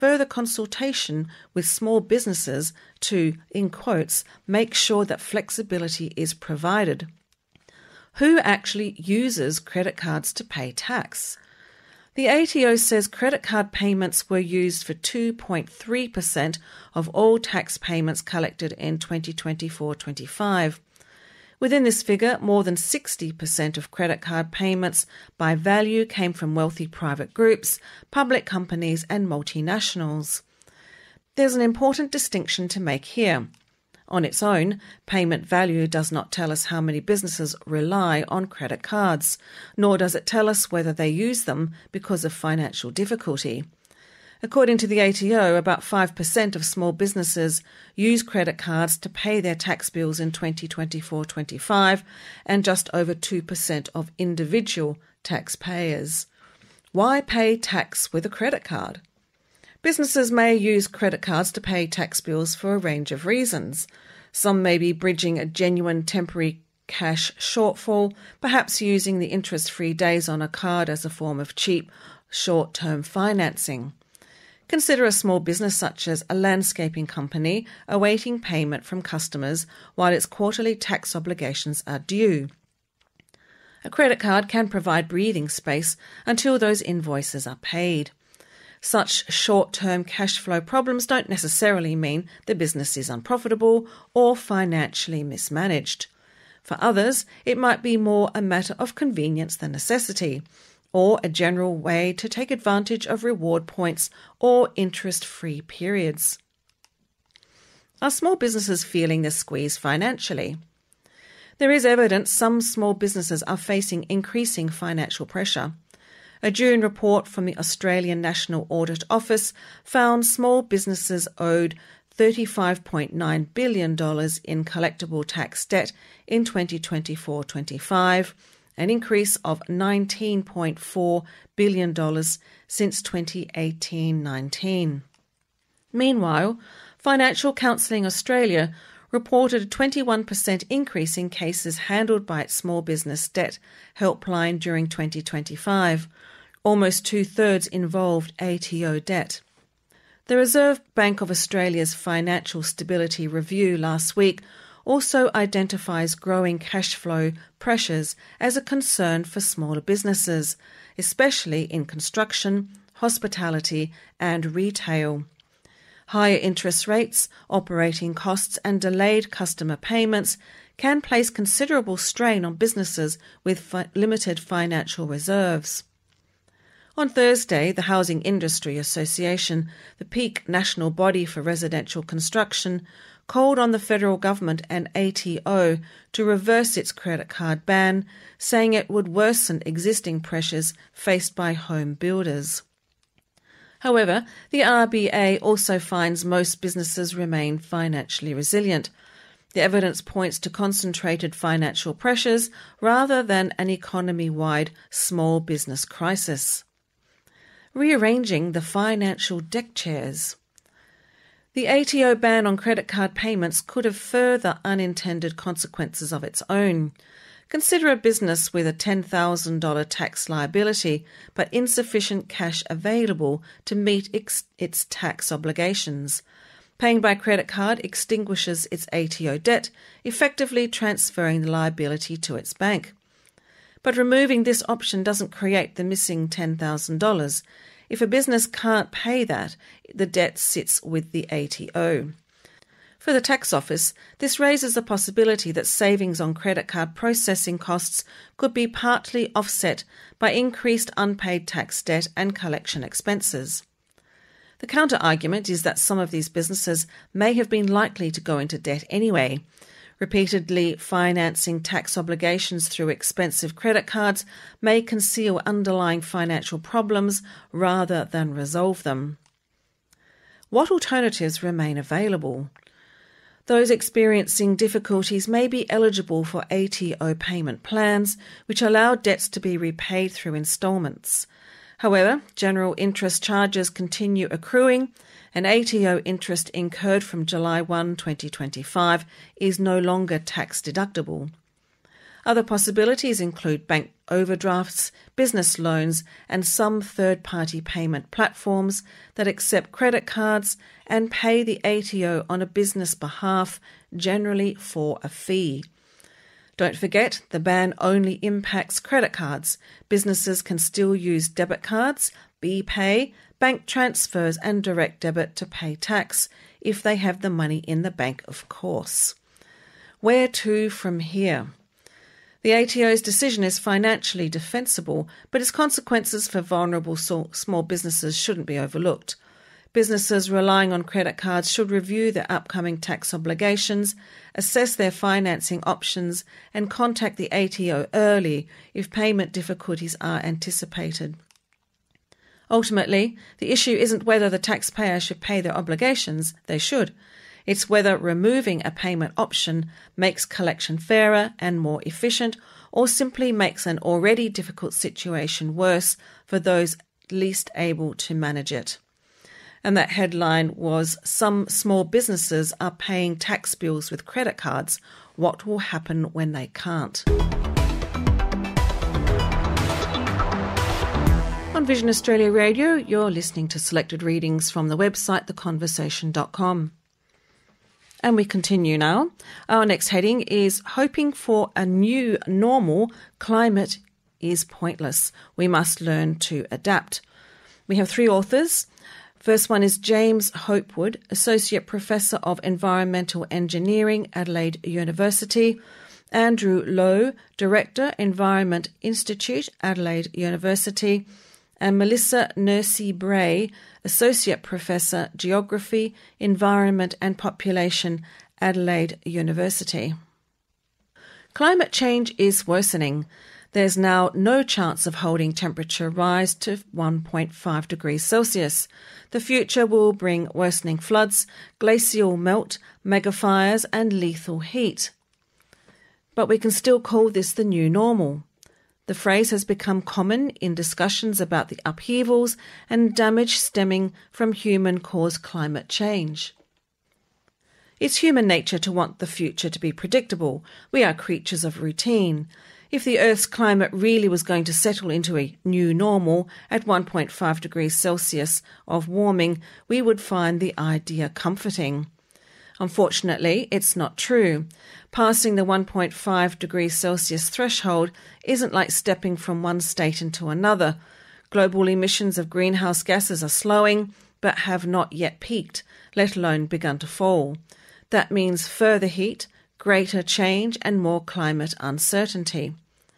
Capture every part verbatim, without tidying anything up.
further consultation with small businesses to, in quotes, make sure that flexibility is provided. Who actually uses credit cards to pay tax? The A T O says credit card payments were used for two point three percent of all tax payments collected in twenty twenty-four twenty-five. Within this figure, more than sixty percent of credit card payments by value came from wealthy private groups, public companies and multinationals. There's an important distinction to make here. On its own, payment value does not tell us how many businesses rely on credit cards, nor does it tell us whether they use them because of financial difficulty. According to the A T O, about five percent of small businesses use credit cards to pay their tax bills in twenty twenty-four twenty-five, and just over two percent of individual taxpayers. Why pay tax with a credit card? Businesses may use credit cards to pay tax bills for a range of reasons. Some may be bridging a genuine temporary cash shortfall, perhaps using the interest-free days on a card as a form of cheap, short-term financing. Consider a small business such as a landscaping company awaiting payment from customers while its quarterly tax obligations are due. A credit card can provide breathing space until those invoices are paid. Such short-term cash flow problems don't necessarily mean the business is unprofitable or financially mismanaged. For others, it might be more a matter of convenience than necessity, or a general way to take advantage of reward points or interest-free periods. Are small businesses feeling the squeeze financially? There is evidence some small businesses are facing increasing financial pressure. A June report from the Australian National Audit Office found small businesses owed thirty-five point nine billion dollars in collectible tax debt in twenty twenty-four twenty-five, an increase of nineteen point four billion dollars since twenty eighteen nineteen. Meanwhile, Financial Counselling Australia reported a twenty-one percent increase in cases handled by its small business debt helpline during twenty twenty-five. Almost two-thirds involved A T O debt. The Reserve Bank of Australia's Financial Stability Review last week also identifies growing cash flow pressures as a concern for smaller businesses, especially in construction, hospitality and retail. Higher interest rates, operating costs and delayed customer payments can place considerable strain on businesses with fi- limited financial reserves. On Thursday, the Housing Industry Association, the peak national body for residential construction, called on the federal government and A T O to reverse its credit card ban, saying it would worsen existing pressures faced by home builders. However, the R B A also finds most businesses remain financially resilient. The evidence points to concentrated financial pressures rather than an economy-wide small business crisis. Rearranging the financial deck chairs. The A T O ban on credit card payments could have further unintended consequences of its own. Consider a business with a ten thousand dollars tax liability but insufficient cash available to meet its, its tax obligations. Paying by credit card extinguishes its A T O debt, effectively transferring the liability to its bank. But removing this option doesn't create the missing ten thousand dollars. If a business can't pay that, the debt sits with the A T O. For the tax office, this raises the possibility that savings on credit card processing costs could be partly offset by increased unpaid tax debt and collection expenses. The counter-argument is that some of these businesses may have been likely to go into debt anyway. Repeatedly financing tax obligations through expensive credit cards may conceal underlying financial problems rather than resolve them. What alternatives remain available? Those experiencing difficulties may be eligible for A T O payment plans, which allow debts to be repaid through instalments. However, general interest charges continue accruing, and A T O interest incurred from July first, twenty twenty-five is no longer tax deductible. Other possibilities include bank overdrafts, business loans, and some third-party payment platforms that accept credit cards and pay the A T O on a business behalf, generally for a fee. Don't forget, the ban only impacts credit cards. Businesses can still use debit cards, BPay, bank transfers and direct debit to pay tax, if they have the money in the bank, of course. Where to from here? The A T O's decision is financially defensible, but its consequences for vulnerable small businesses shouldn't be overlooked. Businesses relying on credit cards should review their upcoming tax obligations, assess their financing options, and contact the A T O early if payment difficulties are anticipated. Ultimately, the issue isn't whether the taxpayer should pay their obligations, they should. It's whether removing a payment option makes collection fairer and more efficient, or simply makes an already difficult situation worse for those least able to manage it. And that headline was, "Some small businesses are paying tax bills with credit cards. What will happen when they can't?" On Vision Australia Radio, you're listening to selected readings from the website the conversation dot com. And we continue now. Our next heading is "Hoping for a New Normal, Climate is Pointless. We Must Learn to Adapt." We have three authors. First one is James Hopewood, Associate Professor of Environmental Engineering, Adelaide University; Andrew Lowe, Director, Environment Institute, Adelaide University; and Melissa Nursey-Bray, Associate Professor, Geography, Environment and Population, Adelaide University. Climate change is worsening. There's now no chance of holding temperature rise to one point five degrees Celsius. The future will bring worsening floods, glacial melt, megafires and lethal heat. But we can still call this the new normal. The phrase has become common in discussions about the upheavals and damage stemming from human-caused climate change. It's human nature to want the future to be predictable. We are creatures of routine. If the Earth's climate really was going to settle into a new normal at one point five degrees Celsius of warming, we would find the idea comforting. Unfortunately, it's not true. Passing the one point five degrees Celsius threshold isn't like stepping from one state into another. Global emissions of greenhouse gases are slowing, but have not yet peaked, let alone begun to fall. That means further heat, greater change and more climate uncertainty.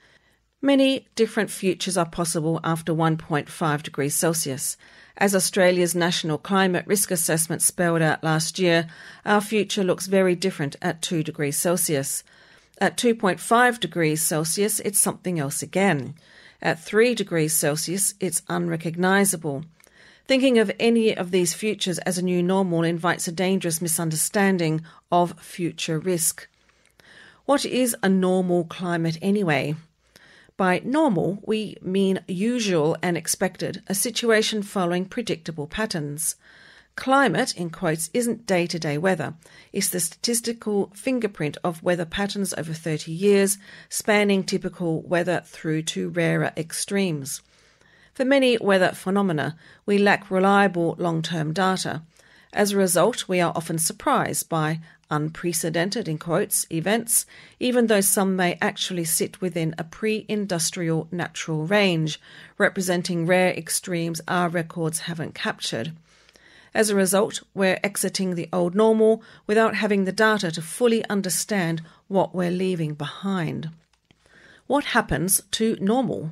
Many different futures are possible after one point five degrees Celsius. As Australia's National Climate Risk Assessment spelled out last year, our future looks very different at two degrees Celsius. At two point five degrees Celsius, it's something else again. At three degrees Celsius, it's unrecognisable. Thinking of any of these futures as a new normal invites a dangerous misunderstanding of future risk. What is a normal climate anyway? By normal, we mean usual and expected, a situation following predictable patterns. Climate, in quotes, isn't day-to-day weather. It's the statistical fingerprint of weather patterns over thirty years, spanning typical weather through to rarer extremes. For many weather phenomena, we lack reliable long-term data. As a result, we are often surprised by unprecedented, in quotes, events, even though some may actually sit within a pre-industrial natural range, representing rare extremes our records haven't captured. As a result, we're exiting the old normal without having the data to fully understand what we're leaving behind. What happens to normal?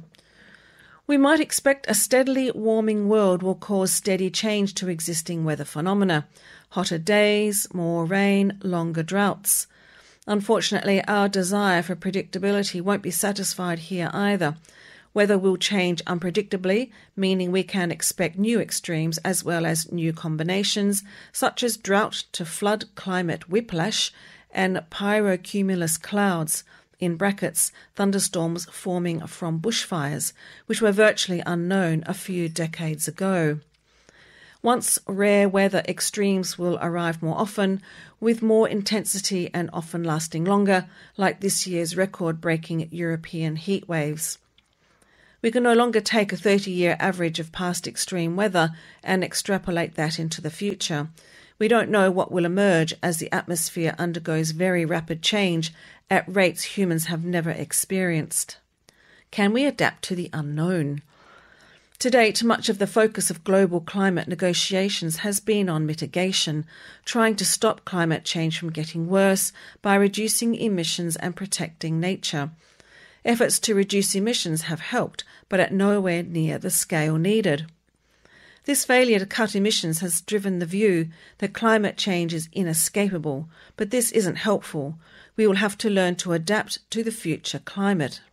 We might expect a steadily warming world will cause steady change to existing weather phenomena. Hotter days, more rain, longer droughts. Unfortunately, our desire for predictability won't be satisfied here either. Weather will change unpredictably, meaning we can expect new extremes as well as new combinations, such as drought to flood climate whiplash and pyrocumulus clouds, in brackets, thunderstorms forming from bushfires, which were virtually unknown a few decades ago. Once rare weather extremes will arrive more often, with more intensity and often lasting longer, like this year's record-breaking European heat waves. We can no longer take a thirty-year average of past extreme weather and extrapolate that into the future. We don't know what will emerge as the atmosphere undergoes very rapid change at rates humans have never experienced. Can we adapt to the unknown? To date, much of the focus of global climate negotiations has been on mitigation, trying to stop climate change from getting worse by reducing emissions and protecting nature. Efforts to reduce emissions have helped, but at nowhere near the scale needed. This failure to cut emissions has driven the view that climate change is inescapable, but this isn't helpful. We will have to learn to adapt to the future climate.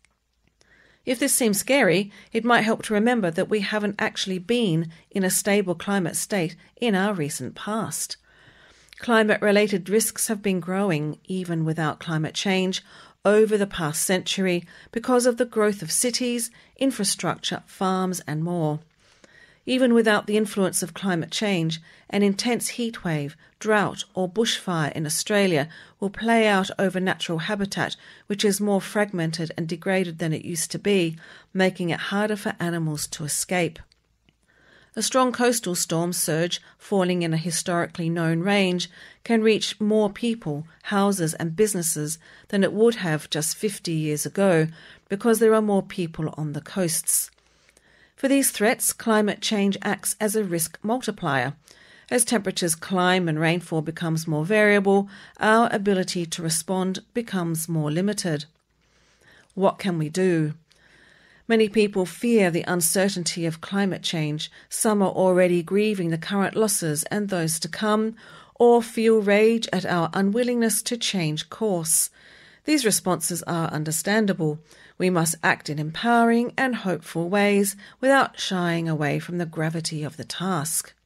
If this seems scary, it might help to remember that we haven't actually been in a stable climate state in our recent past. Climate-related risks have been growing, even without climate change, over the past century because of the growth of cities, infrastructure, farms and more. Even without the influence of climate change, an intense heatwave, drought or bushfire in Australia will play out over natural habitat which is more fragmented and degraded than it used to be, making it harder for animals to escape. A strong coastal storm surge falling in a historically known range can reach more people, houses and businesses than it would have just fifty years ago because there are more people on the coasts. For these threats, climate change acts as a risk multiplier. As temperatures climb and rainfall becomes more variable, our ability to respond becomes more limited. What can we do? Many people fear the uncertainty of climate change. Some are already grieving the current losses and those to come, or feel rage at our unwillingness to change course. These responses are understandable. We must act in empowering and hopeful ways without shying away from the gravity of the task.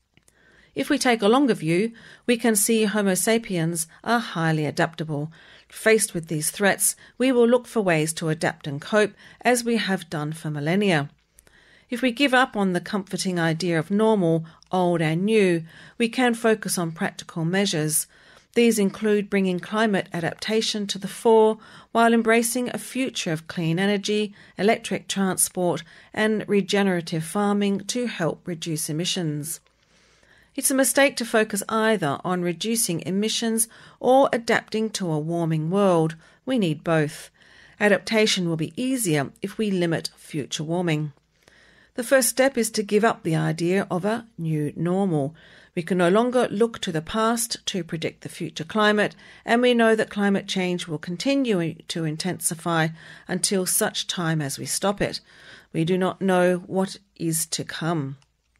If we take a longer view, we can see Homo sapiens are highly adaptable. Faced with these threats, we will look for ways to adapt and cope, as we have done for millennia. If we give up on the comforting idea of normal, old and new, we can focus on practical measures. These include bringing climate adaptation to the fore while embracing a future of clean energy, electric transport and regenerative farming to help reduce emissions. It's a mistake to focus either on reducing emissions or adapting to a warming world. We need both. Adaptation will be easier if we limit future warming. The first step is to give up the idea of a new normal. We can no longer look to the past to predict the future climate, and we know that climate change will continue to intensify until such time as we stop it. We do not know what is to come.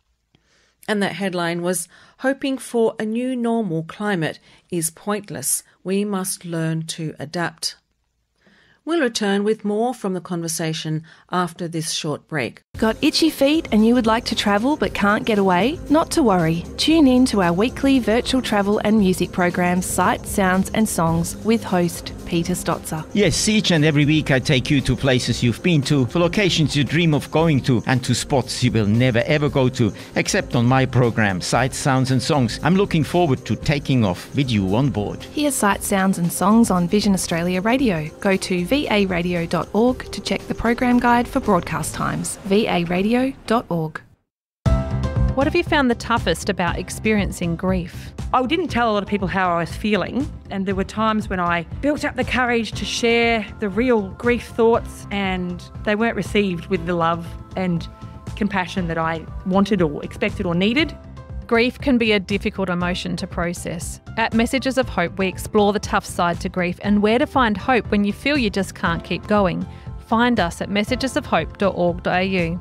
And that headline was, "Hoping for a new normal climate is pointless. We must learn to adapt." We'll return with more from the conversation after this short break. Got itchy feet and you would like to travel but can't get away? Not to worry. Tune in to our weekly virtual travel and music program, Sights, Sounds and Songs, with host Peter Stotzer. Yes, each and every week I take you to places you've been to, for locations you dream of going to, and to spots you will never ever go to, except on my program, Sights, Sounds and Songs. I'm looking forward to taking off with you on board. Hear Sights, Sounds and Songs on Vision Australia Radio. Go to v a radio dot org to check the program guide for broadcast times. v a radio dot org. What have you found the toughest about experiencing grief? I didn't tell a lot of people how I was feeling, and there were times when I built up the courage to share the real grief thoughts, and they weren't received with the love and compassion that I wanted or expected or needed. Grief can be a difficult emotion to process. At Messages of Hope, we explore the tough side to grief and where to find hope when you feel you just can't keep going. Find us at messages of hope dot org dot a u.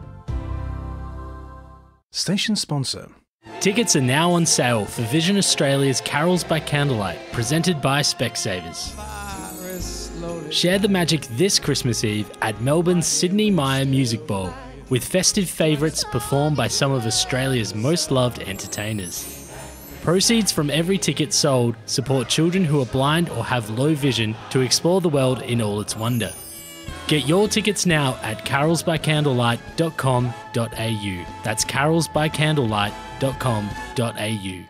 Station sponsor. Tickets are now on sale for Vision Australia's Carols by Candlelight, presented by Specsavers. Share the magic this Christmas Eve at Melbourne's Sydney Myer Music Bowl, with festive favourites performed by some of Australia's most loved entertainers. Proceeds from every ticket sold support children who are blind or have low vision to explore the world in all its wonder. Get your tickets now at carols by candlelight dot com dot a u. That's carols by candlelight dot com dot a u.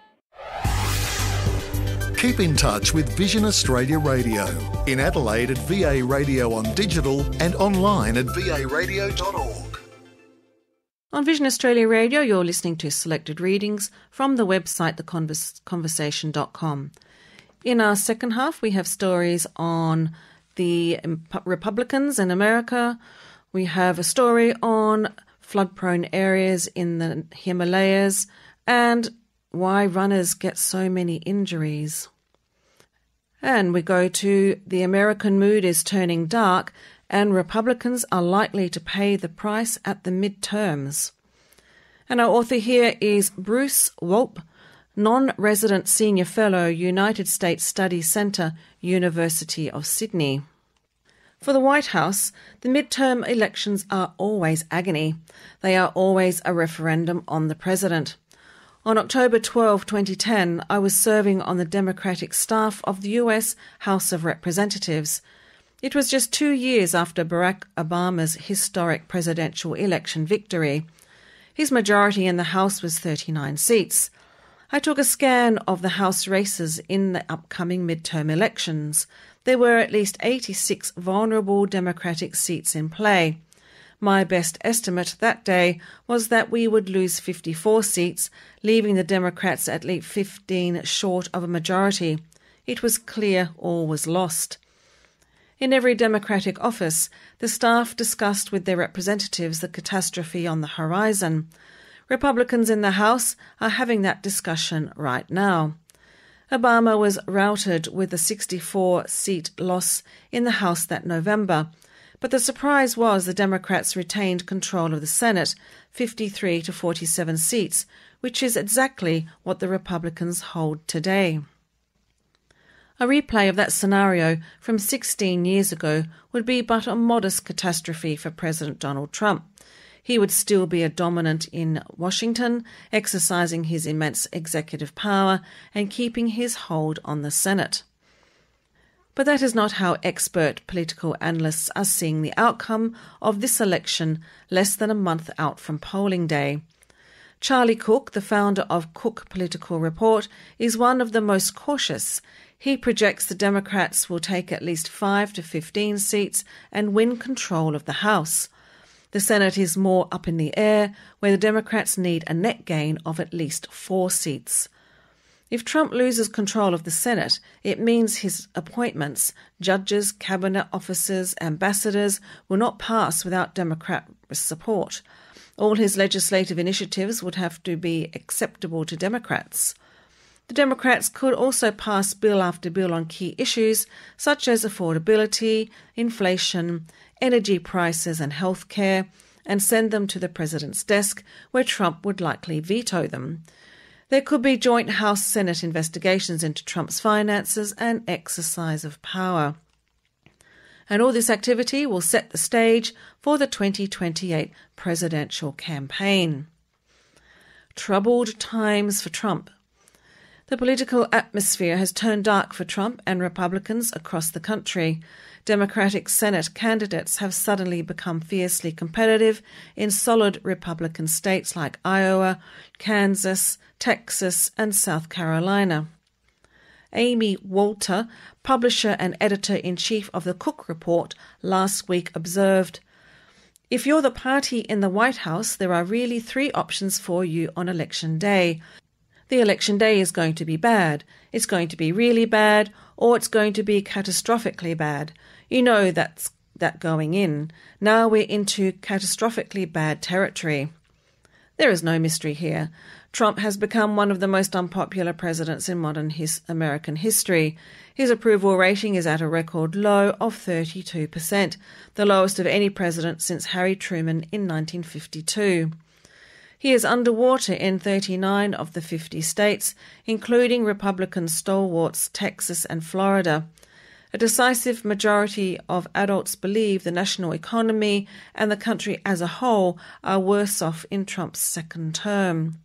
Keep in touch with Vision Australia Radio. In Adelaide at V A Radio on digital and online at v a radio dot org. On Vision Australia Radio, you're listening to selected readings from the website the conversation dot com. In our second half, we have stories on the Republicans in America. We have a story on flood-prone areas in the Himalayas and why runners get so many injuries. And we go to the American mood is turning dark and Republicans are likely to pay the price at the midterms. And our author here is Bruce Wolpe, Non-Resident Senior Fellow, United States Study Centre, University of Sydney. For the White House, the midterm elections are always agony. They are always a referendum on the president. On October twelfth, twenty ten, I was serving on the Democratic staff of the U S House of Representatives. It was just two years after Barack Obama's historic presidential election victory. His majority in the House was thirty-nine seats. I took a scan of the House races in the upcoming midterm elections. There were at least eighty-six vulnerable Democratic seats in play. My best estimate that day was that we would lose fifty-four seats, leaving the Democrats at least fifteen short of a majority. It was clear all was lost. In every Democratic office, the staff discussed with their representatives the catastrophe on the horizon. Republicans in the House are having that discussion right now. Obama was routed with a sixty-four seat loss in the House that November. But the surprise was the Democrats retained control of the Senate, fifty-three to forty-seven seats, which is exactly what the Republicans hold today. A replay of that scenario from sixteen years ago would be but a modest catastrophe for President Donald Trump. He would still be a dominant in Washington, exercising his immense executive power and keeping his hold on the Senate. But that is not how expert political analysts are seeing the outcome of this election less than a month out from polling day. Charlie Cook, the founder of Cook Political Report, is one of the most cautious. He projects the Democrats will take at least five to fifteen seats and win control of the House. The Senate is more up in the air, where the Democrats need a net gain of at least four seats. If Trump loses control of the Senate, it means his appointments, judges, cabinet officers, ambassadors, will not pass without Democrat support. All his legislative initiatives would have to be acceptable to Democrats. The Democrats could also pass bill after bill on key issues such as affordability, inflation, energy prices and health care, and send them to the president's desk, where Trump would likely veto them. There could be joint House-Senate investigations into Trump's finances and exercise of power. And all this activity will set the stage for the twenty twenty-eight presidential campaign. Troubled times for Trump. The political atmosphere has turned dark for Trump and Republicans across the country. Democratic Senate candidates have suddenly become fiercely competitive in solid Republican states like Iowa, Kansas, Texas, and South Carolina. Amy Walter, publisher and editor-in-chief of the Cook Report, last week observed, "If you're the party in the White House, there are really three options for you on Election Day. The election day is going to be bad, it's going to be really bad, or it's going to be catastrophically bad. You know that's that going in. Now we're into catastrophically bad territory." There is no mystery here. Trump has become one of the most unpopular presidents in modern his American history. His approval rating is at a record low of thirty-two percent, the lowest of any president since Harry Truman in nineteen fifty-two. He is underwater in thirty-nine of the fifty states, including Republican stalwarts Texas and Florida. A decisive majority of adults believe the national economy and the country as a whole are worse off in Trump's second term.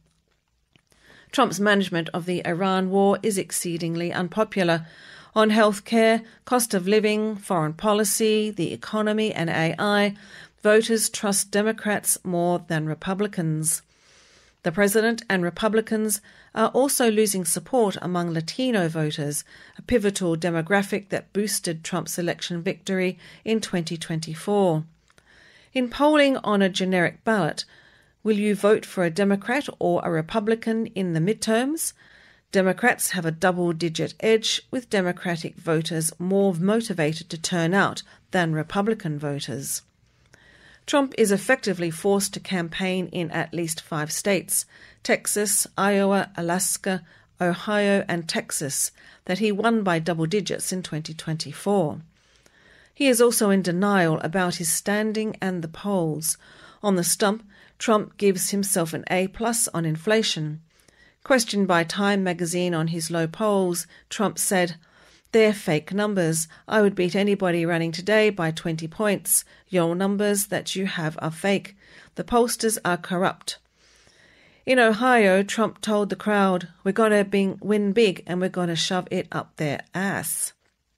Trump's management of the Iran war is exceedingly unpopular. On healthcare, cost of living, foreign policy, the economy and A I, voters trust Democrats more than Republicans. The president and Republicans are also losing support among Latino voters, a pivotal demographic that boosted Trump's election victory in twenty twenty-four. In polling on a generic ballot, will you vote for a Democrat or a Republican in the midterms? Democrats have a double-digit edge, with Democratic voters more motivated to turn out than Republican voters. Trump is effectively forced to campaign in at least five states, Texas, Iowa, Alaska, Ohio and Texas, that he won by double digits in twenty twenty-four. He is also in denial about his standing and the polls. On the stump, Trump gives himself an A plus on inflation. Questioned by Time magazine on his low polls, Trump said, "They're fake numbers. I would beat anybody running today by twenty points. Your numbers that you have are fake. The pollsters are corrupt." In Ohio, Trump told the crowd, "We're going to win big and we're going to shove it up their ass."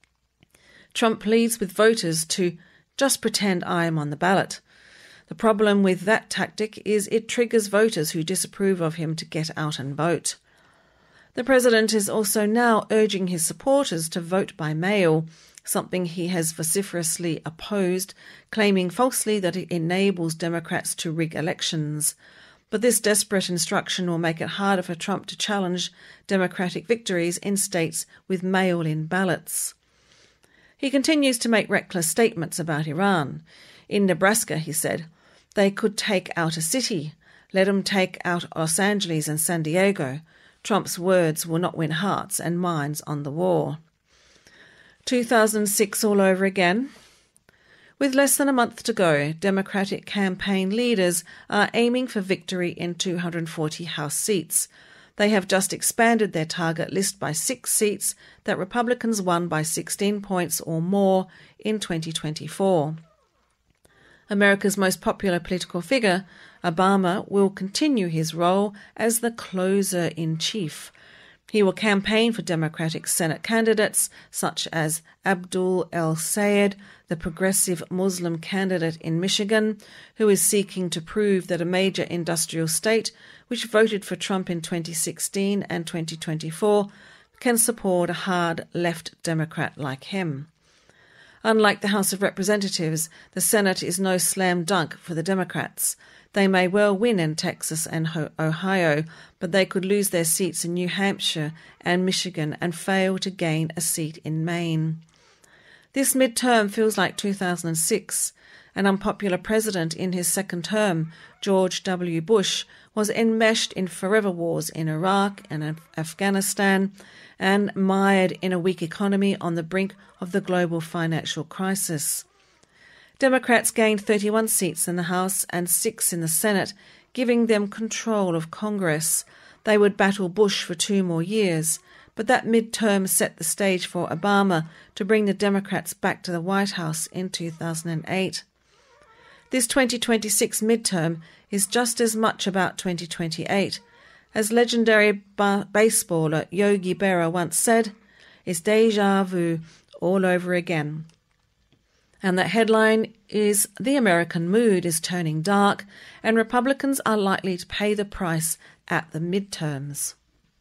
Trump pleads with voters to just pretend I am on the ballot. The problem with that tactic is it triggers voters who disapprove of him to get out and vote. The president is also now urging his supporters to vote by mail, something he has vociferously opposed, claiming falsely that it enables Democrats to rig elections. But this desperate instruction will make it harder for Trump to challenge Democratic victories in states with mail-in ballots. He continues to make reckless statements about Iran. In Nebraska, he said, "They could take out a city. Let them take out Los Angeles and San Diego. Trump's words will not win hearts and minds on the war." two thousand six all over again. With less than a month to go, Democratic campaign leaders are aiming for victory in two hundred forty House seats. They have just expanded their target list by six seats that Republicans won by sixteen points or more in twenty twenty-four. America's most popular political figure, Obama, will continue his role as the closer-in-chief. He will campaign for Democratic Senate candidates such as Abdul El-Sayed, the progressive Muslim candidate in Michigan, who is seeking to prove that a major industrial state, which voted for Trump in twenty sixteen and twenty twenty-four, can support a hard left Democrat like him. Unlike the House of Representatives, the Senate is no slam dunk for the Democrats. They may well win in Texas and Ohio, but they could lose their seats in New Hampshire and Michigan and fail to gain a seat in Maine. This midterm feels like two thousand six. An unpopular president in his second term, George W. Bush, was enmeshed in forever wars in Iraq and Afghanistan and mired in a weak economy on the brink of the global financial crisis. Democrats gained thirty-one seats in the House and six in the Senate, giving them control of Congress. They would battle Bush for two more years, but that midterm set the stage for Obama to bring the Democrats back to the White House in two thousand eight. This twenty twenty-six midterm is just as much about twenty twenty-eight. As legendary ba- baseballer Yogi Berra once said, "It's deja vu all over again." And that headline is "The American mood is turning dark and Republicans are likely to pay the price at the midterms."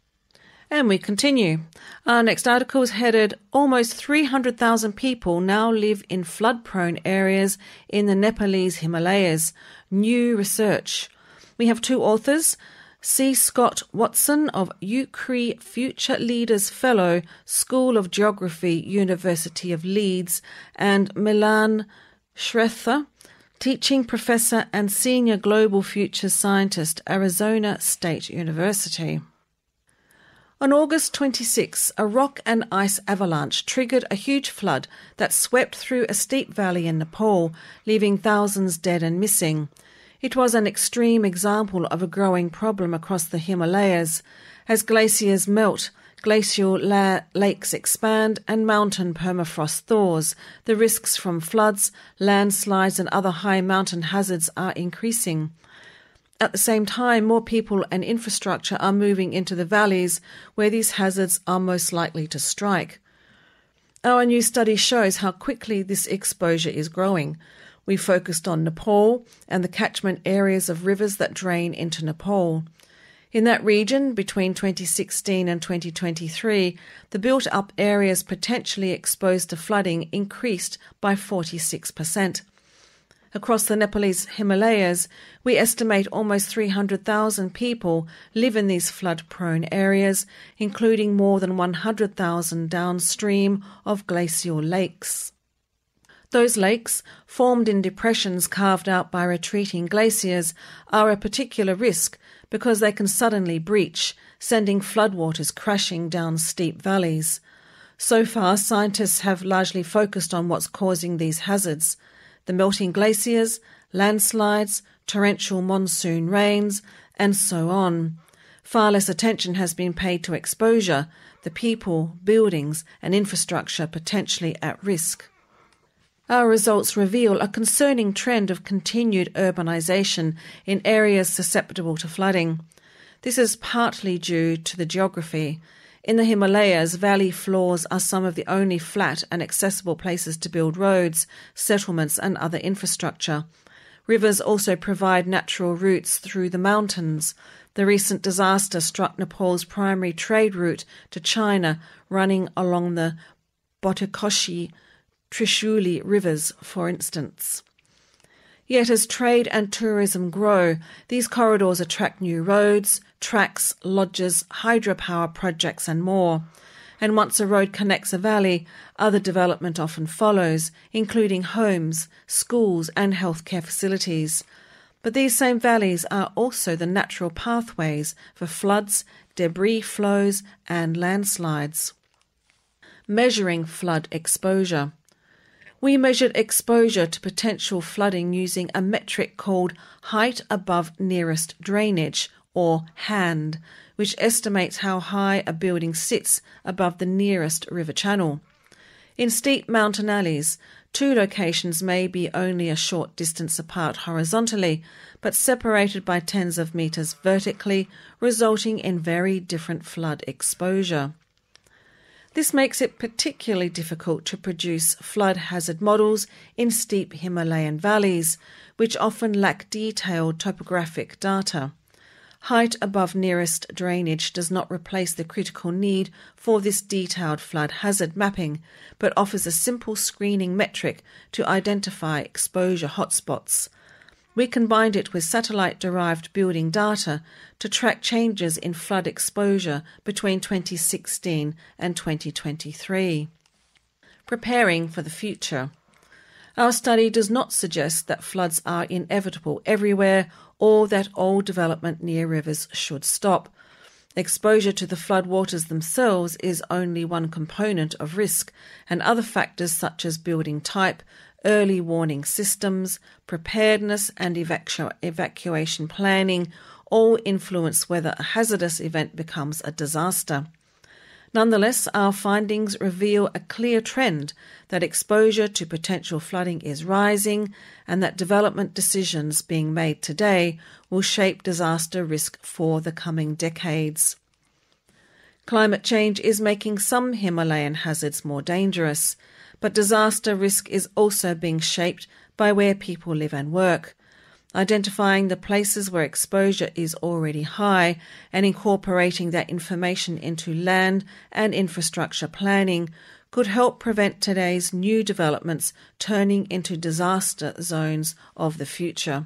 And we continue. Our next article is headed, "Almost three hundred thousand people now live in flood-prone areas in the Nepalese Himalayas. New research." We have two authors, C. Scott Watson of U C R I Future Leaders Fellow, School of Geography, University of Leeds, and Milan Shretha, Teaching Professor and Senior Global Futures Scientist, Arizona State University. On August twenty-sixth, a rock and ice avalanche triggered a huge flood that swept through a steep valley in Nepal, leaving thousands dead and missing. It was an extreme example of a growing problem across the Himalayas. As glaciers melt, glacial la- lakes expand and mountain permafrost thaws, the risks from floods, landslides and other high mountain hazards are increasing. At the same time, more people and infrastructure are moving into the valleys where these hazards are most likely to strike. Our new study shows how quickly this exposure is growing. We focused on Nepal and the catchment areas of rivers that drain into Nepal. In that region, between twenty sixteen and twenty twenty-three, the built-up areas potentially exposed to flooding increased by forty-six percent. Across the Nepalese Himalayas, we estimate almost three hundred thousand people live in these flood-prone areas, including more than one hundred thousand downstream of glacial lakes. Those lakes, formed in depressions carved out by retreating glaciers, are a particular risk because they can suddenly breach, sending floodwaters crashing down steep valleys. So far, scientists have largely focused on what's causing these hazards: the melting glaciers, landslides, torrential monsoon rains, and so on. Far less attention has been paid to exposure, the people, buildings, and infrastructure potentially at risk. Our results reveal a concerning trend of continued urbanisation in areas susceptible to flooding. This is partly due to the geography. In the Himalayas, valley floors are some of the only flat and accessible places to build roads, settlements and other infrastructure. Rivers also provide natural routes through the mountains. The recent disaster struck Nepal's primary trade route to China, running along the Botikoshi Trishuli rivers, for instance. Yet as trade and tourism grow, these corridors attract new roads, tracks, lodges, hydropower projects and more. And once a road connects a valley, other development often follows, including homes, schools and healthcare facilities. But these same valleys are also the natural pathways for floods, debris flows and landslides. Measuring flood exposure. We measured exposure to potential flooding using a metric called height above nearest drainage, or HAND, which estimates how high a building sits above the nearest river channel. In steep mountain alleys, two locations may be only a short distance apart horizontally, but separated by tens of metres vertically, resulting in very different flood exposure. This makes it particularly difficult to produce flood hazard models in steep Himalayan valleys, which often lack detailed topographic data. Height above nearest drainage does not replace the critical need for this detailed flood hazard mapping, but offers a simple screening metric to identify exposure hotspots. We combined it with satellite-derived building data to track changes in flood exposure between twenty sixteen and twenty twenty-three. Preparing for the future. Our study does not suggest that floods are inevitable everywhere or that all development near rivers should stop. Exposure to the floodwaters themselves is only one component of risk, and other factors such as building type, early warning systems, preparedness and evacu- evacuation planning all influence whether a hazardous event becomes a disaster. Nonetheless, our findings reveal a clear trend that exposure to potential flooding is rising and that development decisions being made today will shape disaster risk for the coming decades. Climate change is making some Himalayan hazards more dangerous, but disaster risk is also being shaped by where people live and work. Identifying the places where exposure is already high and incorporating that information into land and infrastructure planning could help prevent today's new developments turning into disaster zones of the future.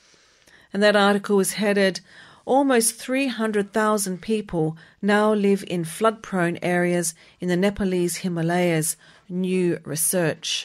And that article is headed, "Almost three hundred thousand people now live in flood-prone areas in the Nepalese Himalayas. New research."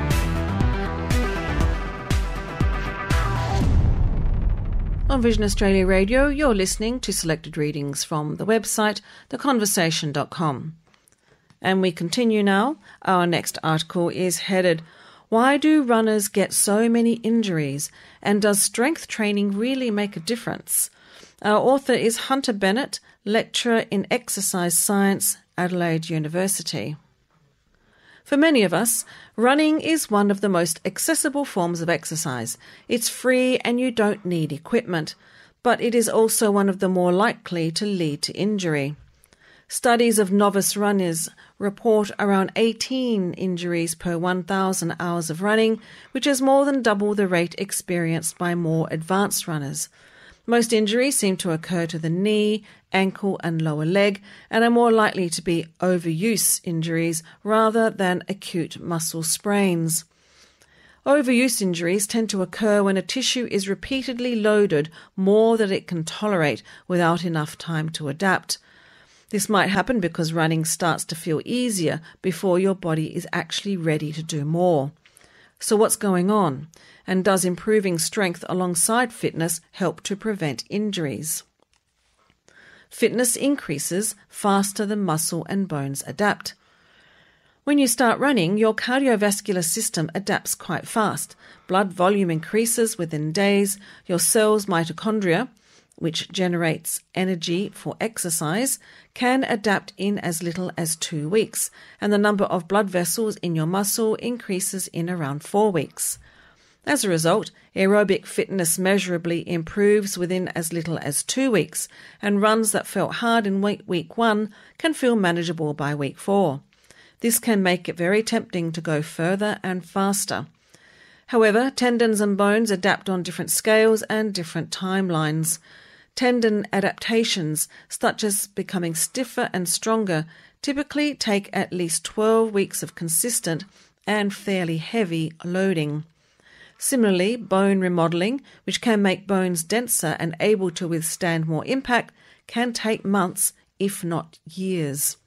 On Vision Australia Radio, you're listening to selected readings from the website the conversation dot com. And we continue now. Our next article is headed, "Why do runners get so many injuries, and does strength training really make a difference?" Our author is Hunter Bennett, lecturer in exercise science, Adelaide University. For many of us, running is one of the most accessible forms of exercise. It's free and you don't need equipment, but it is also one of the more likely to lead to injury. Studies of novice runners report around eighteen injuries per one thousand hours of running, which is more than double the rate experienced by more advanced runners. Most injuries seem to occur to the knee, ankle and lower leg and are more likely to be overuse injuries rather than acute muscle sprains. Overuse injuries tend to occur when a tissue is repeatedly loaded more than it can tolerate without enough time to adapt. This might happen because running starts to feel easier before your body is actually ready to do more. So what's going on? And does improving strength alongside fitness help to prevent injuries? Fitness increases faster than muscle and bones adapt. When you start running, your cardiovascular system adapts quite fast. Blood volume increases within days. Your cells' mitochondria, which generates energy for exercise, can adapt in as little as two weeks, and the number of blood vessels in your muscle increases in around four weeks. As a result, aerobic fitness measurably improves within as little as two weeks, and runs that felt hard in week, week one can feel manageable by week four. This can make it very tempting to go further and faster. However, tendons and bones adapt on different scales and different timelines. Tendon adaptations, such as becoming stiffer and stronger, typically take at least twelve weeks of consistent and fairly heavy loading. Similarly, bone remodeling, which can make bones denser and able to withstand more impact, can take months, if not years.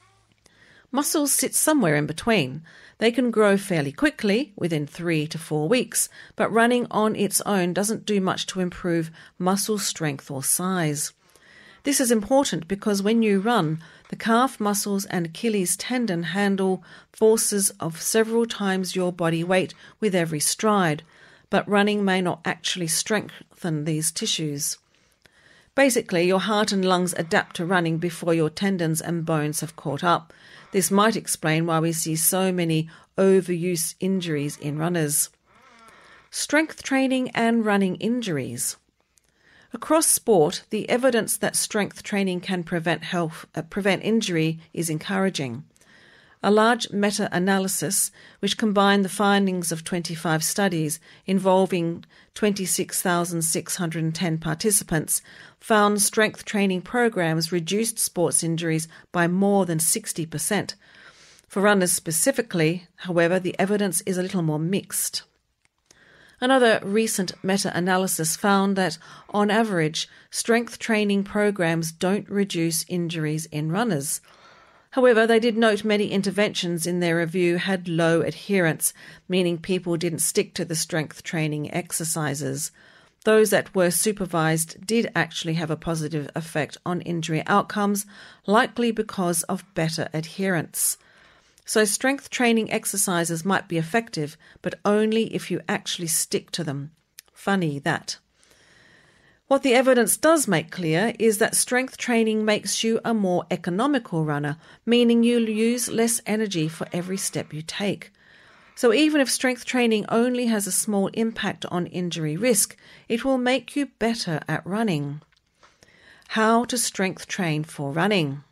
Muscles sit somewhere in between. They can grow fairly quickly, within three to four weeks, but running on its own doesn't do much to improve muscle strength or size. This is important because when you run, the calf muscles and Achilles tendon handle forces of several times your body weight with every stride, but running may not actually strengthen these tissues. Basically, your heart and lungs adapt to running before your tendons and bones have caught up. This might explain why we see so many overuse injuries in runners. Strength training and running injuries. Across sport, the evidence that strength training can prevent health, uh, prevent injury is encouraging. A large meta-analysis, which combined the findings of twenty-five studies involving twenty-six thousand six hundred ten participants, found strength training programs reduced sports injuries by more than sixty percent. For runners specifically, however, the evidence is a little more mixed. Another recent meta-analysis found that, on average, strength training programs don't reduce injuries in runners. However, they did note many interventions in their review had low adherence, meaning people didn't stick to the strength training exercises. Those that were supervised did actually have a positive effect on injury outcomes, likely because of better adherence. So strength training exercises might be effective, but only if you actually stick to them. Funny that. What the evidence does make clear is that strength training makes you a more economical runner, meaning you'll use less energy for every step you take. So even if strength training only has a small impact on injury risk, it will make you better at running. How to strength train for running.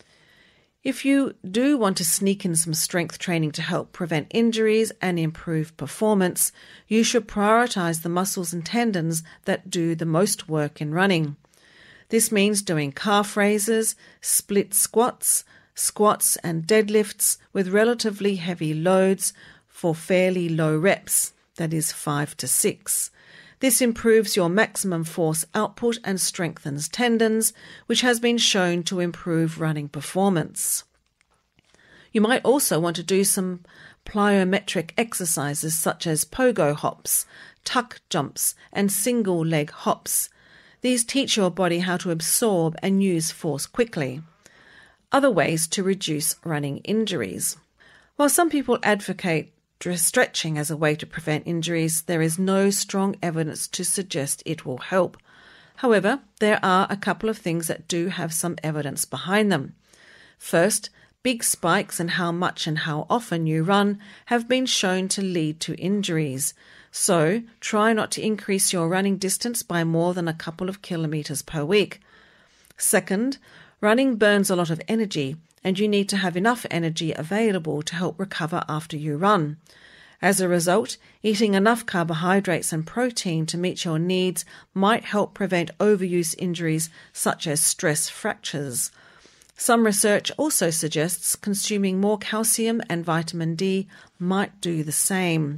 If you do want to sneak in some strength training to help prevent injuries and improve performance, you should prioritize the muscles and tendons that do the most work in running. This means doing calf raises, split squats, squats and deadlifts with relatively heavy loads for fairly low reps, that is five to six. This improves your maximum force output and strengthens tendons, which has been shown to improve running performance. You might also want to do some plyometric exercises such as pogo hops, tuck jumps, and single leg hops. These teach your body how to absorb and use force quickly. Other ways to reduce running injuries. While some people advocate stretching as a way to prevent injuries, there is no strong evidence to suggest it will help. However, there are a couple of things that do have some evidence behind them. First, big spikes in how much and how often you run have been shown to lead to injuries. So, try not to increase your running distance by more than a couple of kilometres per week. Second, running burns a lot of energy, and you need to have enough energy available to help recover after you run. As a result, eating enough carbohydrates and protein to meet your needs might help prevent overuse injuries such as stress fractures. Some research also suggests consuming more calcium and vitamin D might do the same.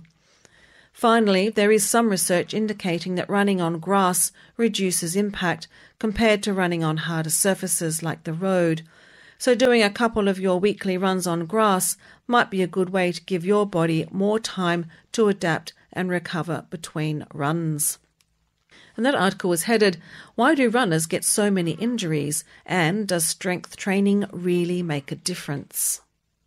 Finally, there is some research indicating that running on grass reduces impact compared to running on harder surfaces like the road. So doing a couple of your weekly runs on grass might be a good way to give your body more time to adapt and recover between runs. And that article was headed, "Why do runners get so many injuries? And does strength training really make a difference?"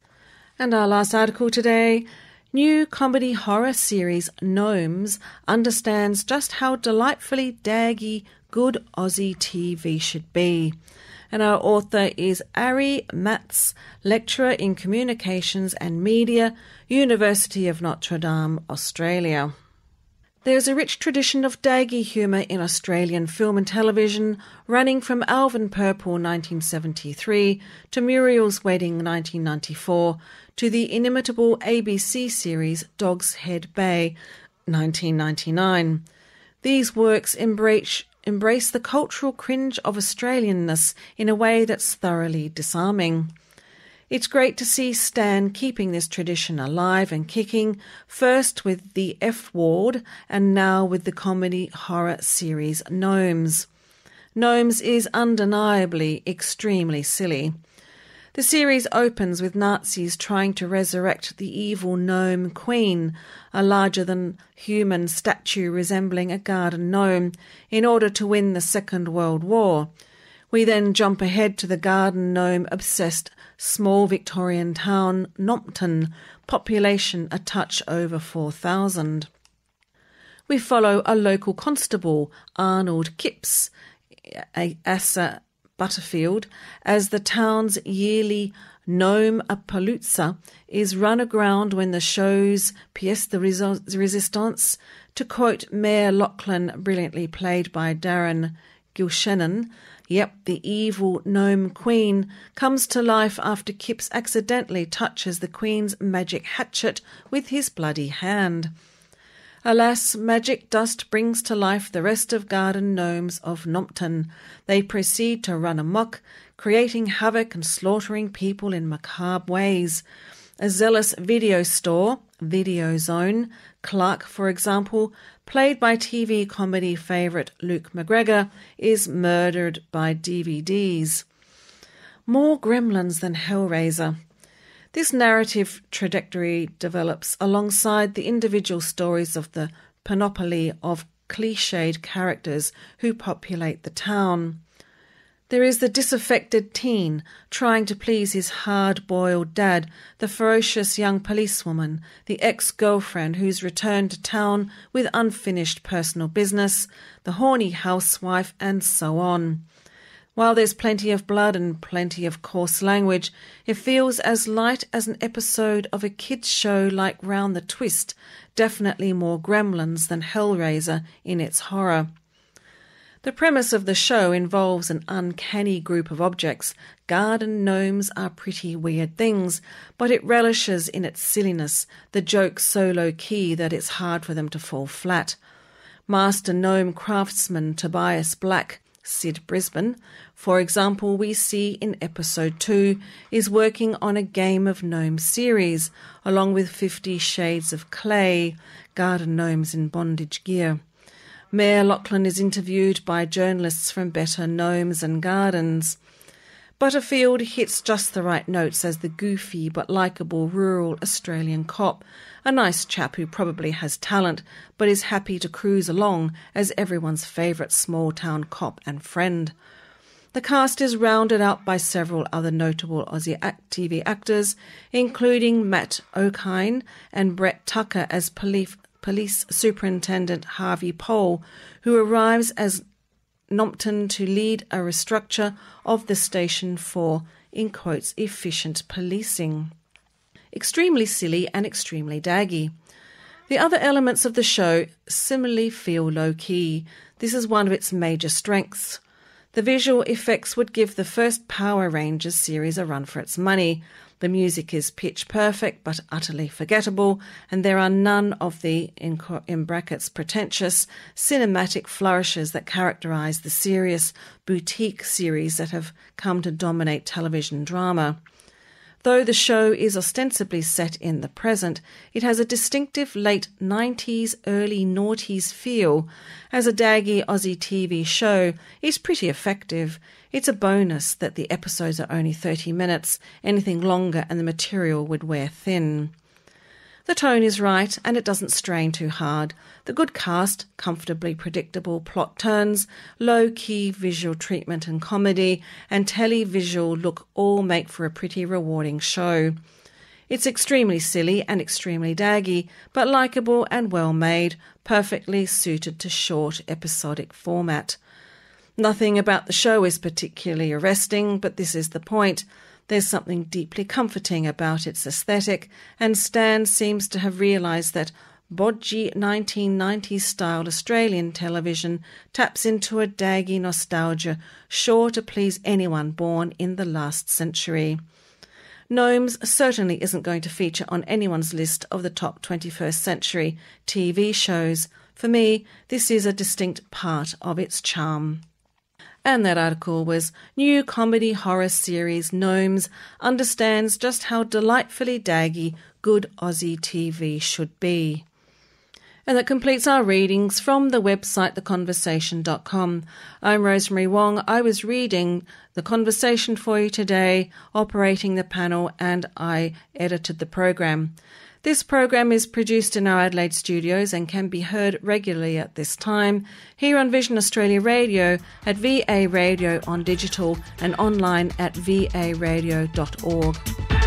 And our last article today, new comedy horror series Gnomes understands just how delightfully daggy good Aussie T V should be. And our author is Ari Matz, lecturer in Communications and Media, University of Notre Dame, Australia. There's a rich tradition of daggy humour in Australian film and television, running from Alvin Purple nineteen seventy-three to Muriel's Wedding nineteen ninety-four to the inimitable A B C series Dog's Head Bay nineteen ninety-nine. These works embrace embrace the cultural cringe of Australianness in a way that's thoroughly disarming. It's great to see Stan keeping this tradition alive and kicking, first with the F Ward and now with the comedy horror series Gnomes. Gnomes is undeniably extremely silly. The series opens with Nazis trying to resurrect the evil gnome queen, a larger-than-human statue resembling a garden gnome, in order to win the Second World War. We then jump ahead to the garden gnome-obsessed small Victorian town, Nompton, population a touch over four thousand. We follow a local constable, Arnold Kipps, Asa Butterfield, as the town's yearly Gnome-a-Palooza is run aground when the show's pièce de résistance, to quote Mayor Lachlan, brilliantly played by Darren Gilshannon, yep, the evil gnome queen comes to life after Kipps accidentally touches the queen's magic hatchet with his bloody hand. Alas, magic dust brings to life the rest of garden gnomes of Nompton. They proceed to run amok, creating havoc and slaughtering people in macabre ways. A zealous video store, Video Zone, Clark, for example, played by T V comedy favourite Luke McGregor, is murdered by D V Ds. More gremlins than Hellraiser. This narrative trajectory develops alongside the individual stories of the panoply of cliched characters who populate the town. There is the disaffected teen trying to please his hard-boiled dad, the ferocious young policewoman, the ex-girlfriend who's returned to town with unfinished personal business, the horny housewife, and so on. While there's plenty of blood and plenty of coarse language, it feels as light as an episode of a kids' show like Round the Twist, definitely more gremlins than Hellraiser in its horror. The premise of the show involves an uncanny group of objects. Garden gnomes are pretty weird things, but it relishes in its silliness, the jokes so low-key that it's hard for them to fall flat. Master gnome craftsman Tobias Black, Sid Brisbane, for example, we see in episode two, is working on a Game of Gnomes series, along with Fifty Shades of Clay, garden gnomes in bondage gear. Mayor Lachlan is interviewed by journalists from Better Gnomes and Gardens. Butterfield hits just the right notes as the goofy but likeable rural Australian cop, a nice chap who probably has talent but is happy to cruise along as everyone's favourite small-town cop and friend. The cast is rounded out by several other notable Aussie act- T V actors, including Matt Okine and Brett Tucker as police, police Superintendent Harvey Pole, who arrives as Nompton to lead a restructure of the station for, in quotes, efficient policing. Extremely silly and extremely daggy. The other elements of the show similarly feel low-key. This is one of its major strengths. The visual effects would give the first Power Rangers series a run for its money. The music is pitch perfect but utterly forgettable, and there are none of the, in, in brackets, pretentious cinematic flourishes that characterise the serious boutique series that have come to dominate television drama. Though the show is ostensibly set in the present, it has a distinctive late nineties, early noughties feel. As a daggy Aussie T V show, it's pretty effective. It's a bonus that the episodes are only thirty minutes. Anything longer and the material would wear thin. The tone is right and it doesn't strain too hard. The good cast, comfortably predictable plot turns, low-key visual treatment and comedy, and televisual look all make for a pretty rewarding show. It's extremely silly and extremely daggy, but likeable and well-made, perfectly suited to short episodic format. Nothing about the show is particularly arresting, but this is the point. There's something deeply comforting about its aesthetic, and Stan seems to have realised that bodgy nineteen nineties-style Australian television taps into a daggy nostalgia sure to please anyone born in the last century. Gnomes certainly isn't going to feature on anyone's list of the top twenty-first century T V shows. For me, this is a distinct part of its charm. And that article was New Comedy Horror Series Gnomes Understands Just How Delightfully Daggy Good Aussie T V Should Be. And that completes our readings from the website the conversation dot com. I'm Rosemary Wong. I was reading The Conversation for you today, operating the panel, and I edited the program. This program is produced in our Adelaide studios and can be heard regularly at this time here on Vision Australia Radio, at V A Radio on digital, and online at v a radio dot org.